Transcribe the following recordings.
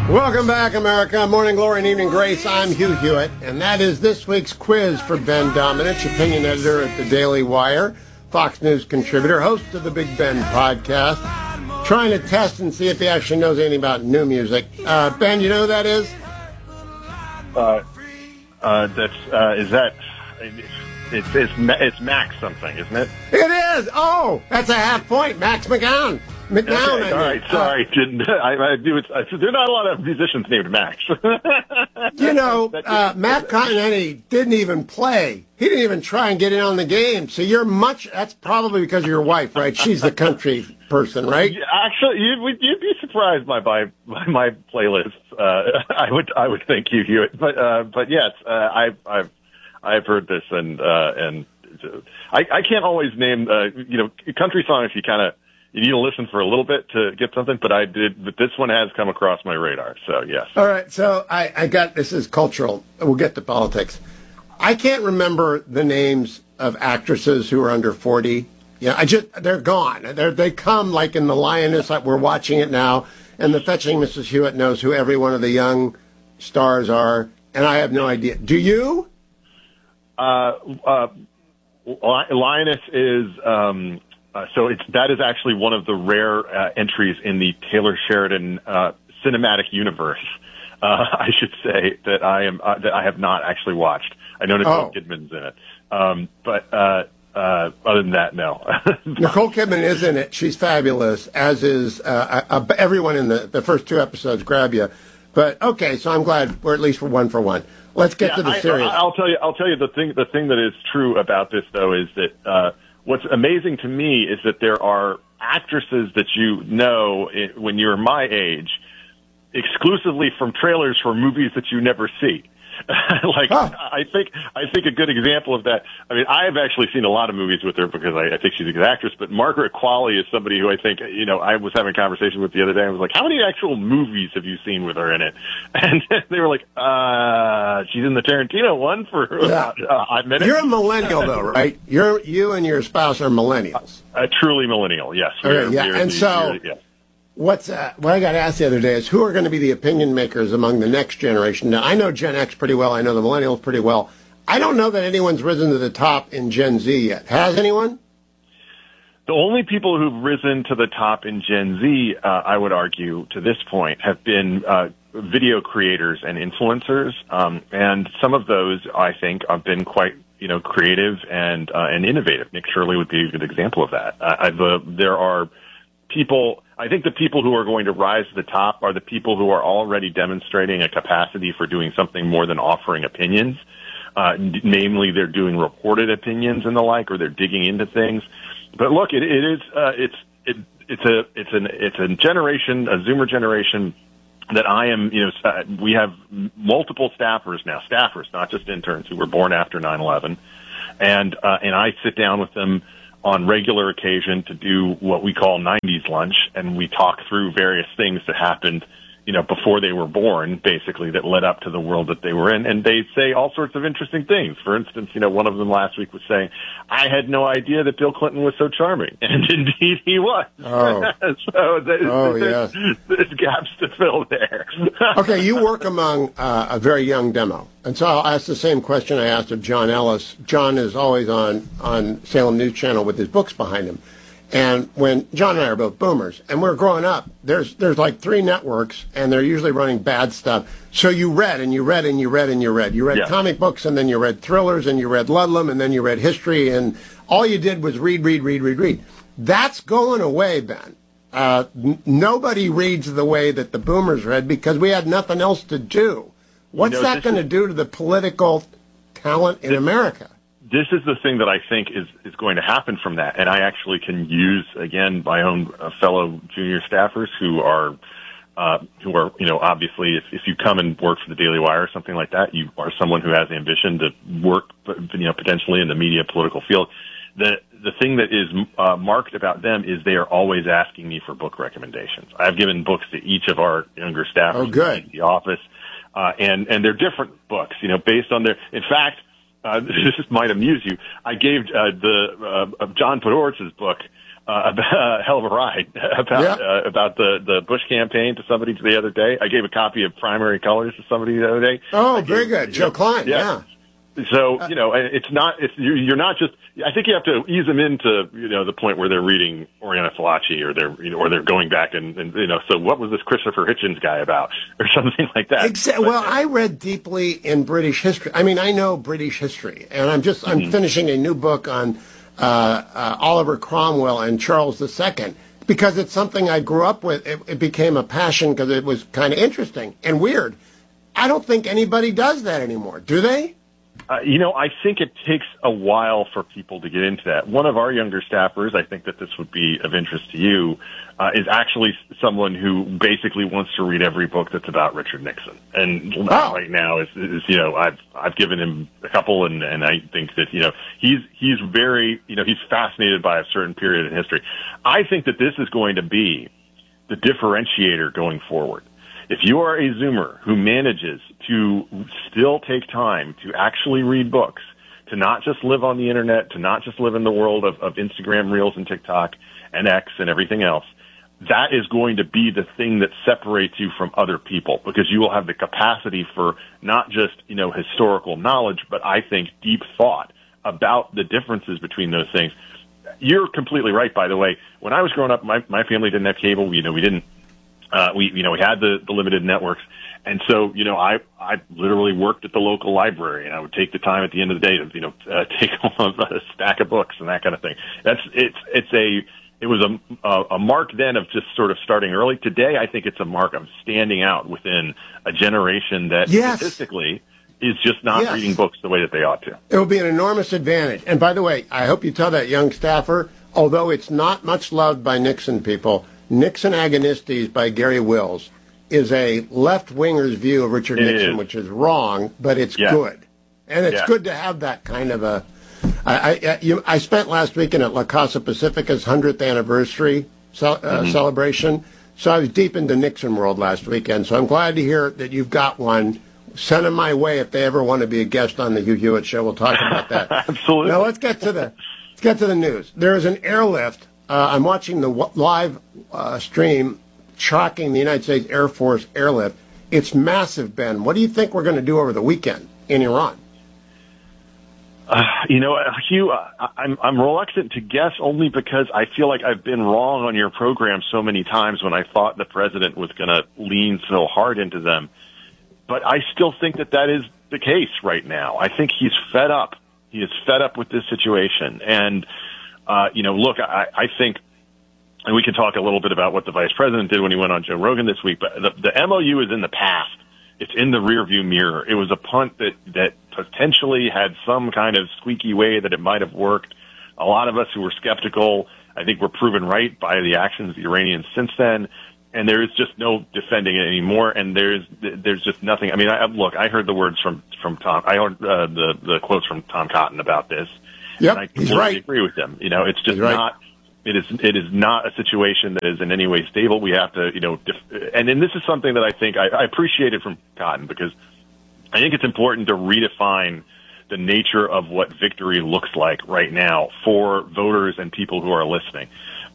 Welcome back, America. Morning glory and evening grace. I'm Hugh Hewitt, and that is this week's quiz for Ben Domenech, opinion editor at the Daily Wire, Fox News contributor, host of the Big Ben podcast, trying to test and see if he actually knows anything about new music. Ben, you know who that is? It's Max something, isn't it? It is. Oh, that's a half point. Max McGowan. Okay, all right, sorry. I do it. There are not a lot of musicians named Max. Matt Continetti didn't even play. He didn't even try and get in on the game. So that's probably because of your wife, right? She's the country person, right? Actually, you'd be surprised by my playlists. I would think you hear it, but yes, I've heard this, and I can't always name country songs. You need to listen for a little bit to get something, but this one has come across my radar, so yes. All right, so I got, this is cultural. We'll get to politics. I can't remember the names of actresses who are under 40. Yeah, they're gone. They come like in The Lioness, like we're watching it now, and the fetching Mrs. Hewitt knows who every one of the young stars are, and I have no idea. Do you? Lioness is... that is actually one of the rare entries in the Taylor Sheridan cinematic universe. I should say that I have not actually watched. I know Nicole Kidman's in it, but other than that, no. Nicole Kidman is in it. She's fabulous, as is everyone in the first two episodes. Grab you, but okay. So I'm glad we're at least for one. Let's get to the series. I'll tell you the thing that is true about this though is that. What's amazing to me is that there are actresses that you know when you're my age exclusively from trailers for movies that you never see. I think a good example of that. I mean, I have actually seen a lot of movies with her because I think she's a good actress. But Margaret Qualley is somebody who I think I was having a conversation with the other day. I was like, how many actual movies have you seen with her in it? And they were like, she's in the Tarantino one for about 5 minutes. You're a millennial though, right? You and your spouse are millennials. Truly millennial, yes. What I got asked the other day is who are going to be the opinion makers among the next generation. Now, I know Gen X pretty well. I know the millennials pretty well. I don't know that anyone's risen to the top in Gen Z yet. Has anyone? The only people who've risen to the top in Gen Z, I would argue, to this point, have been video creators and influencers. And some of those, I think, have been quite creative and innovative. Nick Shirley would be a good example of that. There are people... I think the people who are going to rise to the top are the people who are already demonstrating a capacity for doing something more than offering opinions. Namely, they're doing reported opinions and the like, or they're digging into things. But look, it's a generation, a Zoomer generation that I am. We have multiple staffers now, not just interns who were born after 9/11, and I sit down with them on regular occasion to do what we call 90s lunch, and we talk through various things that happened, before they were born, basically, that led up to the world that they were in. And they say all sorts of interesting things. For instance, one of them last week was saying, I had no idea that Bill Clinton was so charming. And indeed he was. Oh. There's gaps to fill there. Okay, you work among a very young demo. And so I'll ask the same question I asked of John Ellis. John is always on Salem News Channel with his books behind him. And when John and I are both boomers, and we're growing up, there's like 3 networks, and they're usually running bad stuff. So you read, and you read, and you read, and you read. You read comic books, and then you read thrillers, and you read Ludlum, and then you read history, and all you did was read. That's going away, Ben. Nobody reads the way that the boomers read because we had nothing else to do. What's that going to do to the political talent in America? This is the thing that I think is going to happen from that, and I actually can use again my own fellow junior staffers who are obviously if you come and work for the Daily Wire or something like that, you are someone who has ambition to work potentially in the media political field. The thing that is marked about them is they are always asking me for book recommendations. I've given books to each of our younger staffers in the office, and they're different books, based on their. In fact. This might amuse you. I gave John Podoretz's book a hell of a ride about the Bush campaign to somebody the other day. I gave a copy of Primary Colors to somebody the other day. Oh, very good. Joe Klein, yeah. So, you're not just, I think you have to ease them into, the point where they're reading Oriana Fallaci or they're going back and so what was this Christopher Hitchens guy about or something like that. Well, I read deeply in British history. I mean, I know British history, and I'm finishing a new book on Oliver Cromwell and Charles II because it's something I grew up with. It became a passion because it was kind of interesting and weird. I don't think anybody does that anymore, do they? I think it takes a while for people to get into that. One of our younger staffers, I think that this would be of interest to you, is actually someone who basically wants to read every book that's about Richard Nixon. And right now I've given him a couple, and I think that, he's very, he's fascinated by a certain period in history. I think that this is going to be the differentiator going forward. If you are a Zoomer who manages to still take time to actually read books, to not just live on the internet, to not just live in the world of Instagram Reels and TikTok and X and everything else, that is going to be the thing that separates you from other people because you will have the capacity for not just, historical knowledge, but I think deep thought about the differences between those things. You're completely right, by the way. When I was growing up, my family didn't have cable. We didn't. We had the limited networks. And so, I literally worked at the local library and I would take the time at the end of the day to, take home a stack of books and that kind of thing. It was a mark then of just sort of starting early. Today, I think it's a mark of standing out within a generation that statistically is just not reading books the way that they ought to. It will be an enormous advantage. And by the way, I hope you tell that young staffer, although it's not much loved by Nixon people, Nixon Agonistes by Gary Wills is a left-winger's view of Richard Nixon, which is wrong, but it's good. And it's good to have that kind of a... I spent last weekend at La Casa Pacifica's 100th anniversary celebration, so I was deep into Nixon world last weekend, so I'm glad to hear that you've got one. Send them my way if they ever want to be a guest on the Hugh Hewitt Show. We'll talk about that. Absolutely. Now let's get to the news. There is an airlift. I'm watching the live stream tracking the United States Air Force airlift. It's massive, Ben. What do you think we're going to do over the weekend in Iran? Hugh, I'm reluctant to guess only because I feel like I've been wrong on your program so many times when I thought the president was going to lean so hard into them. But I still think that is the case right now. I think he's fed up. He is fed up with this situation. And look, I think, and we can talk a little bit about what the vice president did when he went on Joe Rogan this week, but the MOU is in the past. It's in the rearview mirror. It was a punt that potentially had some kind of squeaky way that it might have worked. A lot of us who were skeptical, I think, were proven right by the actions of the Iranians since then. And there is just no defending it anymore. And there's just nothing. I mean, I heard the words from Tom. I heard the quotes from Tom Cotton about this. Yep, and I completely agree with them. It's just not. It is not a situation that is in any way stable. We have to, and then this is something that I think I appreciated from Cotton because I think it's important to redefine the nature of what victory looks like right now for voters and people who are listening.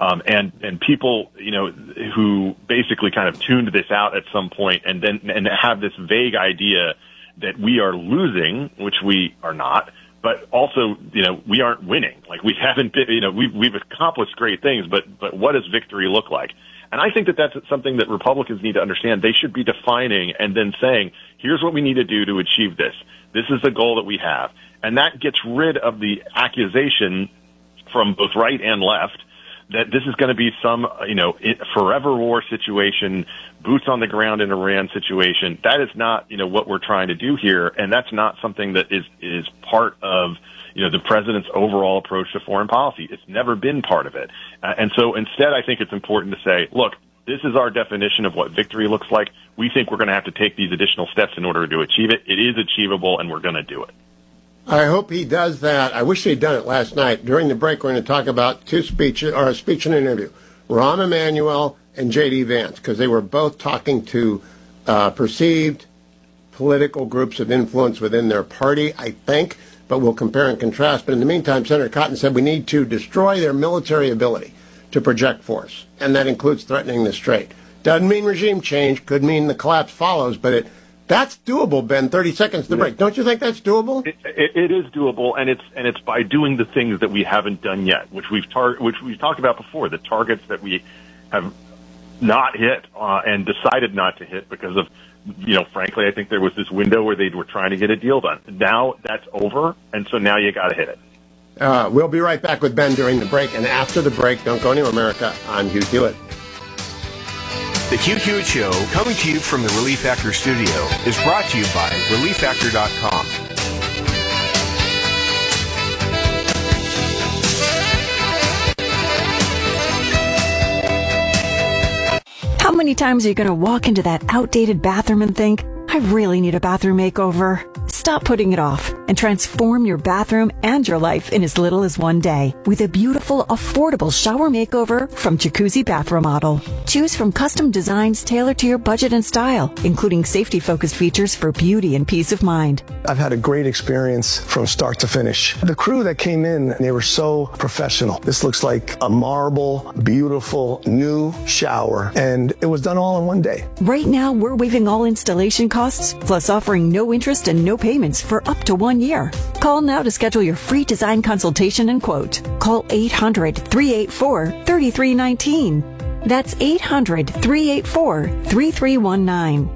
And people, who basically kind of tuned this out at some point and have this vague idea that we are losing, which we are not, but also, we aren't winning. Like we haven't been, we've accomplished great things, but what does victory look like? And I think that that's something that Republicans need to understand. They should be defining and then saying, here's what we need to do to achieve this. This is the goal that we have. And that gets rid of the accusation from both right and left that this is going to be some, forever war situation, boots on the ground in Iran situation. That is not, what we're trying to do here. And that's not something that is part of, the president's overall approach to foreign policy. It's never been part of it. And so instead, I think it's important to say, look, this is our definition of what victory looks like. We think we're going to have to take these additional steps in order to achieve it. It is achievable, and we're going to do it. I hope he does that. I wish he'd done it last night. During the break, we're going to talk about two speeches, or a speech and interview. Rahm Emanuel and J.D. Vance, because they were both talking to perceived political groups of influence within their party, I think, but we'll compare and contrast. But in the meantime, Senator Cotton said we need to destroy their military ability to project force, and that includes threatening the strait. Doesn't mean regime change, could mean the collapse follows, but that's doable, Ben. 30 seconds to break. Don't you think that's doable? It is doable, and it's by doing the things that we haven't done yet, which we've talked about before, the targets that we have not hit and decided not to hit because of, frankly, I think there was this window where they were trying to get a deal done. Now that's over, and so now you got to hit it. We'll be right back with Ben during the break, and after the break, don't go anywhere, America. I'm Hugh Hewitt. The Hugh Hewitt Show, coming to you from the Relief Factor studio, is brought to you by ReliefFactor.com. How many times are you going to walk into that outdated bathroom and think, I really need a bathroom makeover? Stop putting it off and transform your bathroom and your life in as little as one day with a beautiful, affordable shower makeover from Jacuzzi Bath Remodel. Choose from custom designs tailored to your budget and style, including safety-focused features for beauty and peace of mind. I've had a great experience from start to finish. The crew that came in, they were so professional. This looks like a marble, beautiful, new shower, and it was done all in one day. Right now, we're waiving all installation costs, plus offering no interest and no payments for up to 1 year. Call now to schedule your free design consultation and quote. Call 800-384-3319. That's 800-384-3319.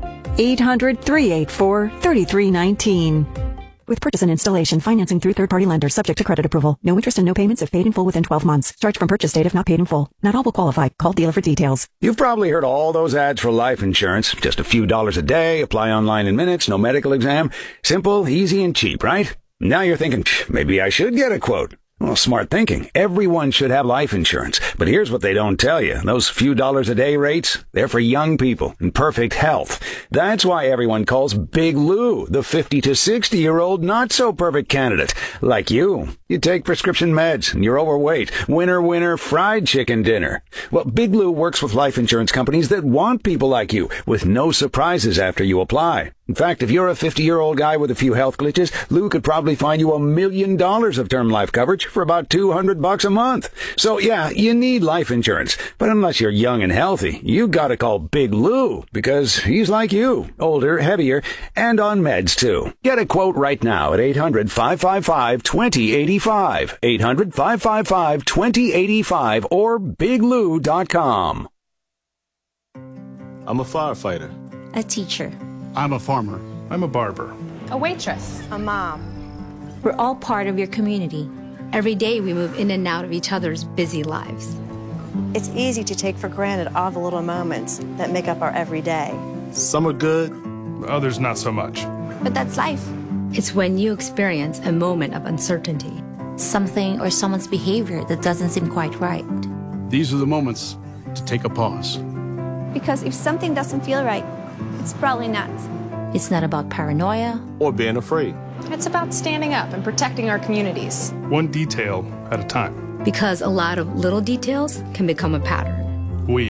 800-384-3319. With purchase and installation, financing through third-party lenders, subject to credit approval. No interest and no payments if paid in full within 12 months. Charge from purchase date if not paid in full. Not all will qualify. Call dealer for details. You've probably heard all those ads for life insurance. Just a few dollars a day, apply online in minutes, no medical exam. Simple, easy, and cheap, right? Now you're thinking, maybe I should get a quote. Well, smart thinking. Everyone should have life insurance. But here's what they don't tell you. Those few dollars a day rates, they're for young people in perfect health. That's why everyone calls Big Lou the 50 to 60-year-old not-so-perfect candidate. Like you. You take prescription meds and you're overweight. Winner, winner, fried chicken dinner. Well, Big Lou works with life insurance companies that want people like you with no surprises after you apply. In fact, if you're a 50-year-old guy with a few health glitches, Lou could probably find you $1 million of term life coverage for about $200 a month. So yeah, you need life insurance. But unless you're young and healthy, you gotta call Big Lou because he's like you, older, heavier, and on meds too. Get a quote right now at 800-555-2085. 800-555-2085 or biglou.com. I'm a firefighter. A teacher. I'm a farmer. I'm a barber. A waitress. A mom. We're all part of your community. Every day we move in and out of each other's busy lives. It's easy to take for granted all the little moments that make up our everyday. Some are good, others not so much. But that's life. It's when you experience a moment of uncertainty. Something or someone's behavior that doesn't seem quite right. These are the moments to take a pause. Because if something doesn't feel right, it's probably not. It's not about paranoia or being afraid. It's about standing up and protecting our communities. One detail at a time. Because a lot of little details can become a pattern. We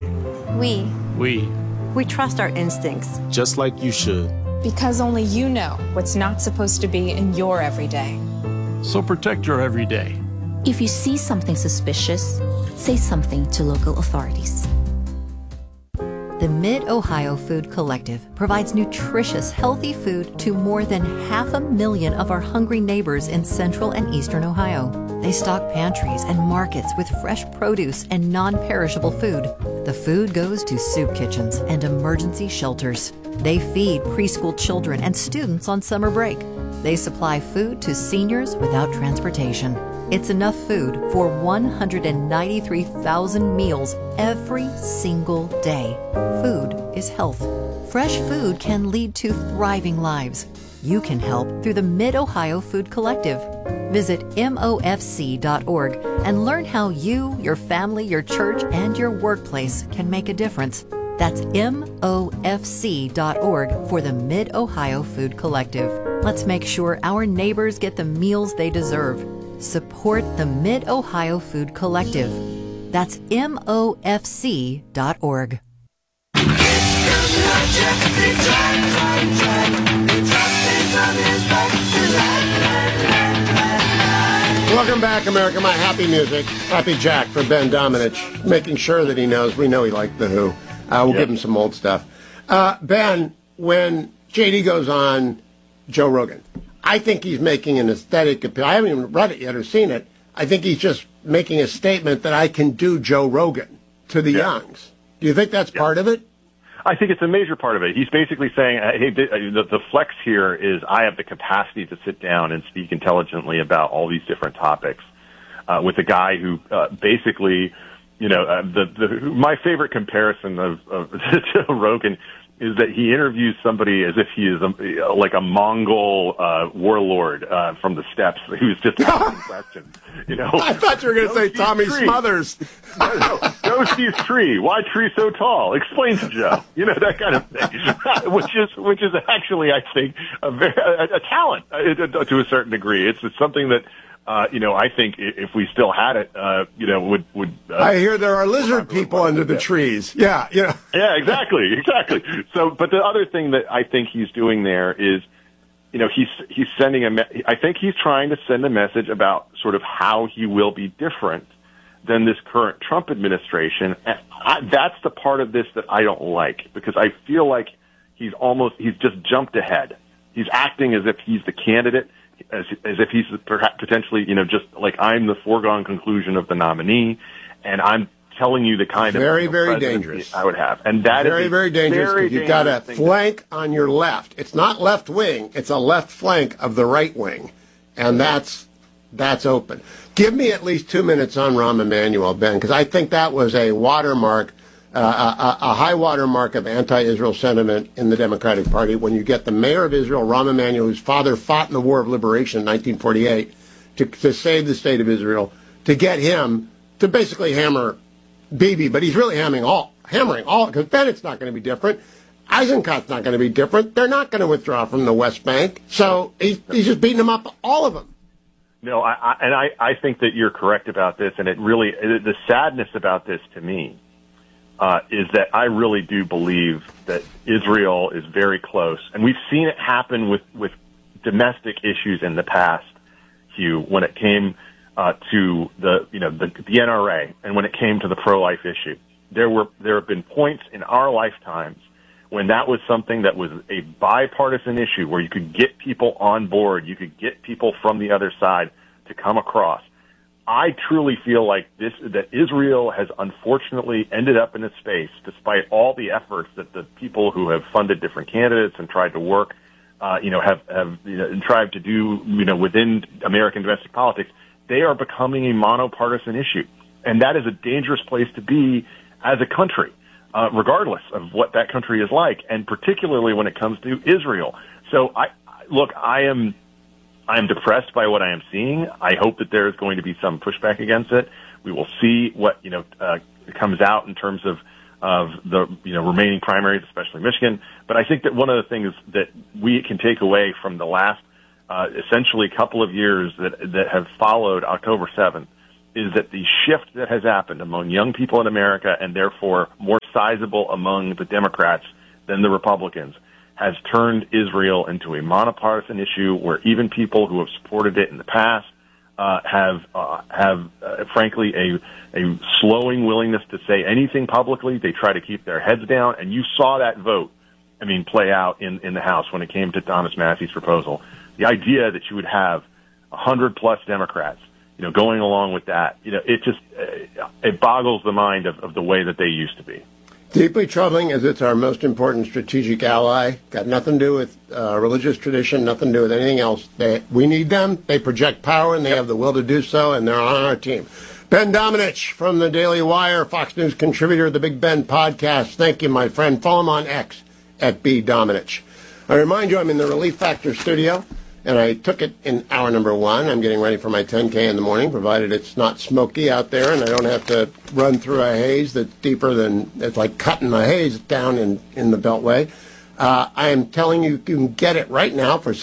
trust our instincts. Just like you should. Because only you know what's not supposed to be in your everyday. So protect your everyday. If you see something suspicious, say something to local authorities. The Mid-Ohio Food Collective provides nutritious, healthy food to more than 500,000 of our hungry neighbors in central and eastern Ohio. They stock pantries and markets with fresh produce and non-perishable food. The food goes to soup kitchens and emergency shelters. They feed preschool children and students on summer break. They supply food to seniors without transportation. It's enough food for 193,000 meals every single day. Food is health. Fresh food can lead to thriving lives. You can help through the Mid-Ohio Food Collective. Visit MOFC.org and learn how you, your family, your church, and your workplace can make a difference. That's MOFC.org for the Mid-Ohio Food Collective. Let's make sure our neighbors get the meals they deserve. Support the Mid-Ohio Food Collective. That's MOFC.org. Welcome back, America. My happy music. Happy Jack for Ben Domenech, making sure that he knows. We know he liked The Who. We'll give him some old stuff. Ben, when JD goes on Joe Rogan, I think he's making an aesthetic appeal. I haven't even read it yet or seen it. I think he's just making a statement that I can do Joe Rogan to the youngs. Do you think that's part of it? I think it's a major part of it. He's basically saying, hey, the flex here is I have the capacity to sit down and speak intelligently about all these different topics with a guy who basically, my favorite comparison of Joe Rogan is that he interviews somebody as if he is like a Mongol warlord from the steppes who's just asking questions. I thought you were going to say Tommy Smothers. No, Joe Steve's tree. Why tree so tall? Explain to Joe. That kind of thing, which is actually, I think, a talent to a certain degree. It's something that. I think if we still had it, would. I hear there are lizard people under the trees. Yeah. Yeah, exactly. So, but the other thing that I think he's doing there is, he's sending I think he's trying to send a message about sort of how he will be different than this current Trump administration. And that's the part of this that I don't like, because I feel like he's just jumped ahead. He's acting as if he's the candidate. As if he's potentially, just like I'm the foregone conclusion of the nominee, and I'm telling you the kind very, of very dangerous I would have, and that very, is very dangerous because you've got a thing flank on your left. It's not left wing; it's a left flank of the right wing, and that's open. Give me at least 2 minutes on Rahm Emanuel, Ben, because I think that was a watermark. A high watermark of anti-Israel sentiment in the Democratic Party when you get the mayor of Israel, Rahm Emanuel, whose father fought in the War of Liberation in 1948 to save the state of Israel, to get him to basically hammer Bibi, but he's really hammering all, because Bennett's not going to be different. Eisenkott's not going to be different. They're not going to withdraw from the West Bank. So he's just beating them up, all of them. No, I think that you're correct about this, and the sadness about this to me is that I really do believe that Israel is very close. And we've seen it happen with domestic issues in the past, Hugh, when it came to the NRA and when it came to the pro-life issue. There have been points in our lifetimes when that was something that was a bipartisan issue where you could get people on board, you could get people from the other side to come across. I truly feel like that Israel has unfortunately ended up in a space, despite all the efforts that the people who have funded different candidates and tried to work, have tried to do, within American domestic politics. They are becoming a monopartisan issue, and that is a dangerous place to be as a country, regardless of what that country is like, and particularly when it comes to Israel. So, I am depressed by what I am seeing. I hope that there is going to be some pushback against it. We will see what comes out in terms of the remaining primaries, especially Michigan. But I think that one of the things that we can take away from the last essentially couple of years that have followed October 7th is that the shift that has happened among young people in America, and therefore more sizable among the Democrats than the Republicans, has turned Israel into a monopartisan issue where even people who have supported it in the past have frankly, a slowing willingness to say anything publicly. They try to keep their heads down, and you saw that vote, play out in the House when it came to Thomas Massie's proposal. The idea that you would have 100-plus Democrats, going along with that, it boggles the mind of the way that they used to be. Deeply troubling, as it's our most important strategic ally. Got nothing to do with religious tradition, nothing to do with anything else. We need them. They project power, and they have the will to do so, and they're on our team. Ben Domenech from the Daily Wire, Fox News contributor of the Big Ben podcast. Thank you, my friend. Follow him on X at @BDomenech. I remind you, I'm in the Relief Factor studio, and I took it in hour number 1. I'm getting ready for my 10K in the morning, provided it's not smoky out there and I don't have to run through a haze that's deeper than, it's like cutting the haze down in the Beltway. I am telling you can get it right now for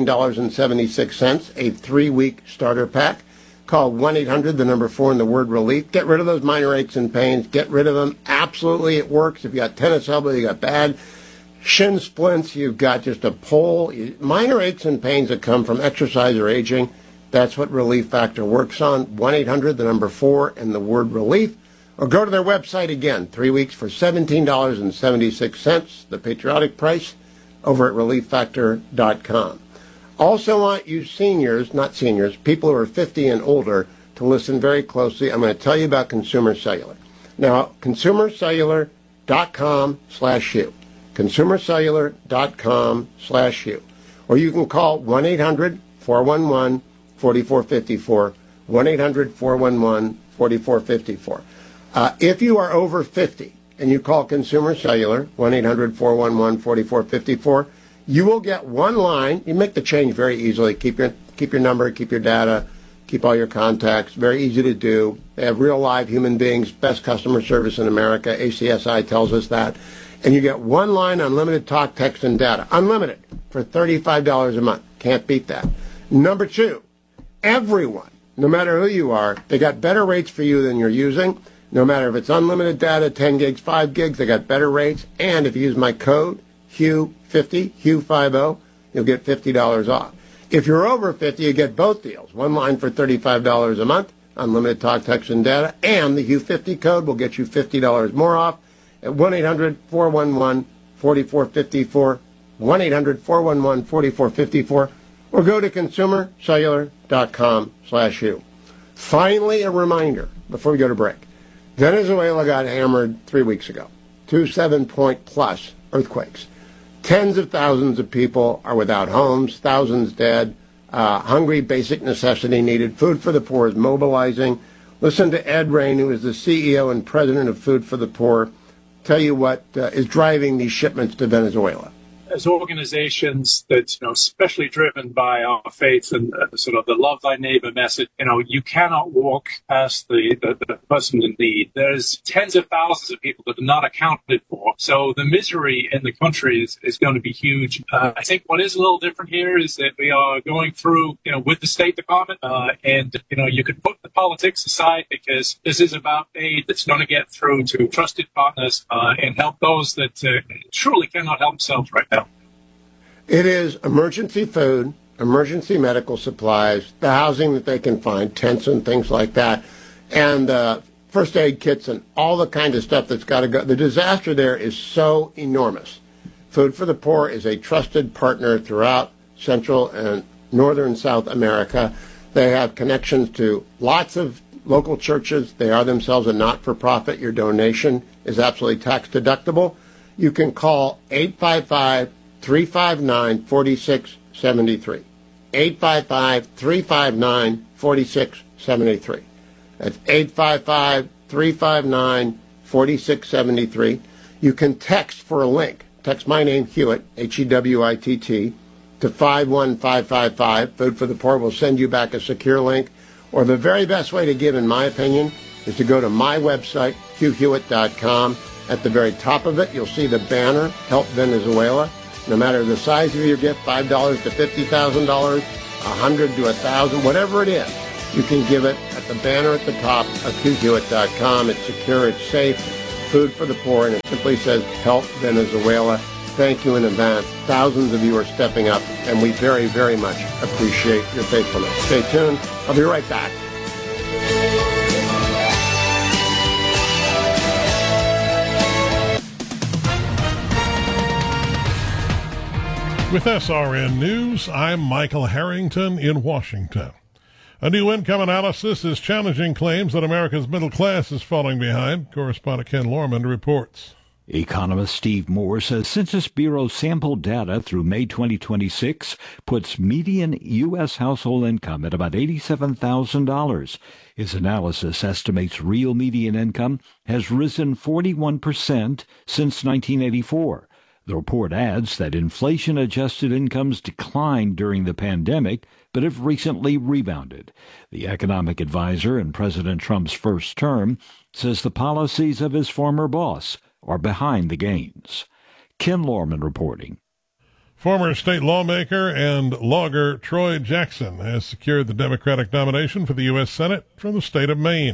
$17.76, a 3-week starter pack. Call 1-800, the number 4, and the word relief. Get rid of those minor aches and pains. Get rid of them. Absolutely, it works. If you got tennis elbow, you got bad shin splints, you've got just a pull. Minor aches and pains that come from exercise or aging, That's what Relief Factor works on. 1-800, the number 4, and the word relief. Or go to their website again, 3 weeks for $17.76, the patriotic price, over at relieffactor.com. Also want you seniors, not seniors, people who are 50 and older, to listen very closely. I'm going to tell you about Consumer Cellular. Now, consumercellular.com/you. consumercellular.com/you. Or you can call 1-800-411-4454, 1-800-411-4454. If you are over 50 and you call Consumer Cellular, 1-800-411-4454, you will get one line. You make the change very easily. Keep your number, keep your data, keep all your contacts. Very easy to do. They have real live human beings, best customer service in America. ACSI tells us that. And you get one line, unlimited talk, text, and data. Unlimited for $35 a month. Can't beat that. Number 2, everyone, no matter who you are, they got better rates for you than you're using. No matter if it's unlimited data, 10 gigs, 5 gigs, they got better rates. And if you use my code, HUGH50, HUGH50, you'll get $50 off. If you're over 50, you get both deals. One line for $35 a month, unlimited talk, text, and data, and the HUGH50 code will get you $50 more off at 1-800-411-4454, 1-800-411-4454, or go to consumercellular.com/you. Finally, a reminder before we go to break. Venezuela got hammered 3 weeks ago. 2 7-point plus earthquakes. Tens of thousands of people are without homes, thousands dead, hungry, basic necessity needed. Food for the Poor is mobilizing. Listen to Ed Rain, who is the CEO and president of Food for the Poor, tell you what is driving these shipments to Venezuela. As organizations that's, especially driven by our faith and sort of the love thy neighbor message, you cannot walk past the person in need. There's tens of thousands of people that are not accounted for. So the misery in the country is going to be huge. I think what is a little different here is that we are going through, with the State Department, and you could put the politics aside because this is about aid that's going to get through to trusted partners and help those that truly cannot help themselves right now. It is emergency food, emergency medical supplies, the housing that they can find, tents and things like that, and first aid kits and all the kind of stuff that's got to go. The disaster there is so enormous. Food for the Poor is a trusted partner throughout Central and Northern South America. They have connections to lots of local churches. They are themselves a not-for-profit. Your donation is absolutely tax deductible. You can call 855-359-4673. 855-359-4673. That's 855-359-4673. You can text for a link. Text my name, Hewitt, Hewitt, to 51555. Food for the Poor will send you back a secure link. Or the very best way to give, in my opinion, is to go to my website, HughHewitt.com. At the very top of it, you'll see the banner, Help Venezuela. No matter the size of your gift, $5 to $50,000, $100 to $1,000, whatever it is, you can give it at the banner at the top of HughHewitt.com. It's secure, it's safe, food for the poor, and it simply says Help Venezuela. Thank you in advance. Thousands of you are stepping up, and we very, very much appreciate your faithfulness. Stay tuned. I'll be right back. With SRN News, I'm Michael Harrington in Washington. A new income analysis is challenging claims that America's middle class is falling behind. Correspondent Ken Lorman reports. Economist Steve Moore says Census Bureau sample data through May 2026 puts median U.S. household income at about $87,000. His analysis estimates real median income has risen 41% since 1984. The report adds that inflation-adjusted incomes declined during the pandemic, but have recently rebounded. The economic advisor in President Trump's first term says the policies of his former boss are behind the gains. Ken Lorman reporting. Former state lawmaker and logger Troy Jackson has secured the Democratic nomination for the U.S. Senate from the state of Maine.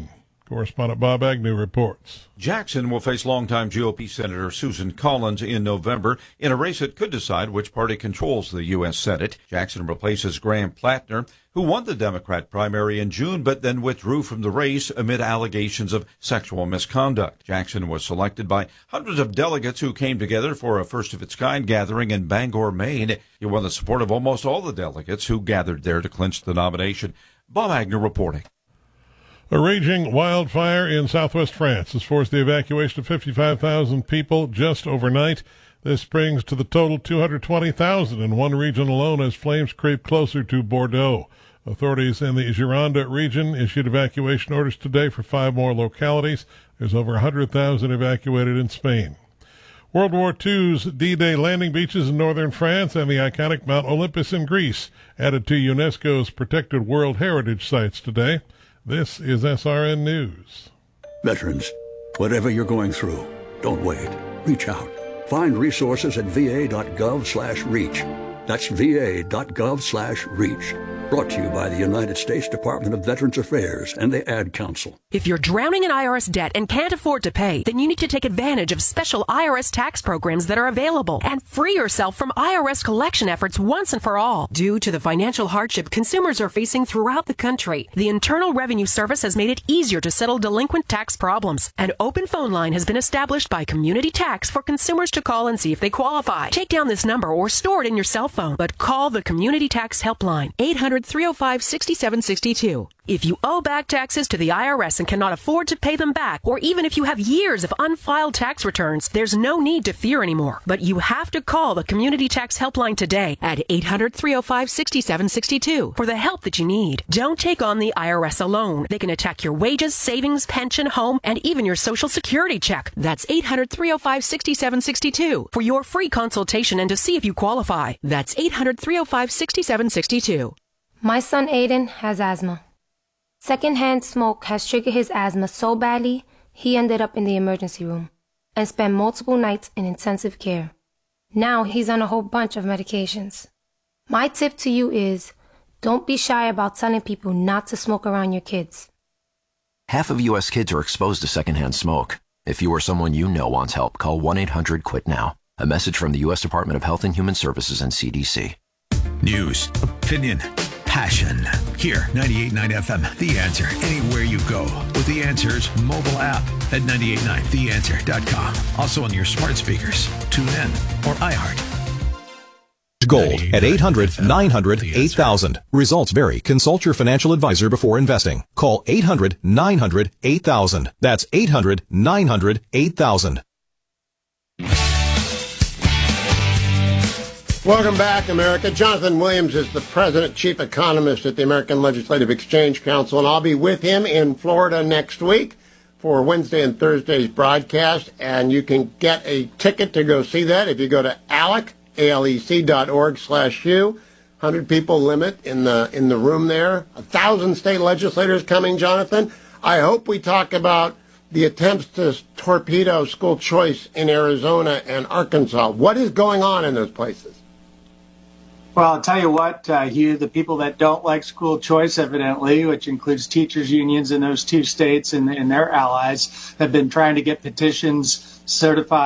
Correspondent Bob Agnew reports. Jackson will face longtime GOP Senator Susan Collins in November in a race that could decide which party controls the U.S. Senate. Jackson replaces Graham Plattner, who won the Democrat primary in June but then withdrew from the race amid allegations of sexual misconduct. Jackson was selected by hundreds of delegates who came together for a first-of-its-kind gathering in Bangor, Maine. He won the support of almost all the delegates who gathered there to clinch the nomination. Bob Agnew reporting. A raging wildfire in southwest France has forced the evacuation of 55,000 people just overnight. This brings to the total 220,000 in one region alone as flames creep closer to Bordeaux. Authorities in the Gironde region issued evacuation orders today for 5 more localities. There's over 100,000 evacuated in Spain. World War II's D-Day landing beaches in northern France and the iconic Mount Olympus in Greece added to UNESCO's protected World Heritage Sites today. This is SRN News. Veterans, whatever you're going through, don't wait. Reach out. Find resources at va.gov/reach. That's va.gov/reach. Brought to you by the United States Department of Veterans Affairs and the Ad Council. If you're drowning in IRS debt and can't afford to pay, then you need to take advantage of special IRS tax programs that are available and free yourself from IRS collection efforts once and for all. Due to the financial hardship consumers are facing throughout the country, the Internal Revenue Service has made it easier to settle delinquent tax problems. An open phone line has been established by Community Tax for consumers to call and see if they qualify. Take down this number or store it in your cell phone, but call the Community Tax Helpline, 800-305-6762. If you owe back taxes to the IRS and cannot afford to pay them back, or even if you have years of unfiled tax returns, there's no need to fear anymore. But you have to call the Community Tax Helpline today at 800-305-6762 for the help that you need. Don't take on the IRS alone. They can attack your wages, savings, pension, home, and even your Social Security check. That's 800-305-6762 for your free consultation and to see if you qualify. That's 800-305-6762. My son Aiden has asthma. Secondhand smoke has triggered his asthma so badly, he ended up in the emergency room and spent multiple nights in intensive care. Now he's on a whole bunch of medications. My tip to you is, don't be shy about telling people not to smoke around your kids. Half of U.S. kids are exposed to secondhand smoke. If you or someone you know wants help, call 1-800-QUIT-NOW. A message from the U.S. Department of Health and Human Services and CDC. News, opinion, passion. Here, 98.9 FM, The Answer. Anywhere you go with The Answer's mobile app at 989theanswer.com. Also on your smart speakers, tune in, or iHeart. Gold at 800-900-8000. Results vary. Consult your financial advisor before investing. Call 800-900-8000. That's 800-900-8000. Welcome back, America. Jonathan Williams is the president, chief economist at the American Legislative Exchange Council, and I'll be with him in Florida next week for Wednesday and Thursday's broadcast, and you can get a ticket to go see that if you go to alec.org/Hugh. 100 people limit in the room there. 1,000 state legislators coming, Jonathan. I hope we talk about the attempts to torpedo school choice in Arizona and Arkansas. What is going on in those places? Well, I'll tell you what, Hugh, the people that don't like school choice, evidently, which includes teachers' unions in those two states and their allies, have been trying to get petitions certified